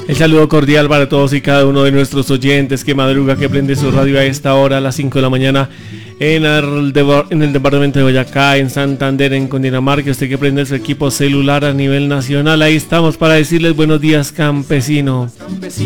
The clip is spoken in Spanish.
El saludo cordial para todos y cada uno de nuestros oyentes que madruga, que prende su radio a esta hora, a las 5 de la mañana, en el departamento de Boyacá, en Santander, en Cundinamarca. Usted que prende su equipo celular a nivel nacional, ahí estamos para decirles buenos días, campesino.